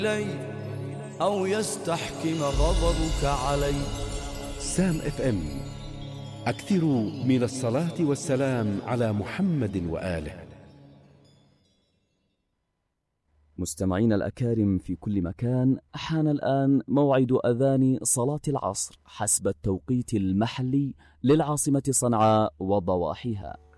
أو يستحكم غضبك علي. سام اف ام، أكثروا من الصلاة والسلام على محمد وآله. مستمعين الأكارم في كل مكان، حان الآن موعد أذان صلاة العصر حسب التوقيت المحلي للعاصمة صنعاء وضواحيها.